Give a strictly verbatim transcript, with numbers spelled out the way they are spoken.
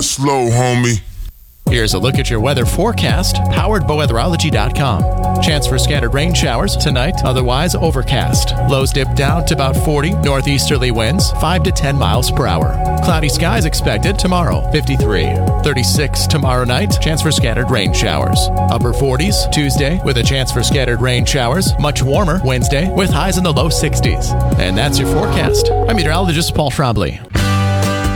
not slow, homie. Here's a look at your weather forecast, powered by weatherology dot com. Chance for scattered rain showers tonight, otherwise overcast. Lows dip down to about forty, northeasterly winds, five to ten miles per hour. Cloudy skies expected tomorrow, fifty-three. thirty-six tomorrow night, chance for scattered rain showers. Upper forties Tuesday with a chance for scattered rain showers. Much warmer Wednesday with highs in the low sixties. And that's your forecast. I'm meteorologist Paul Schraubly.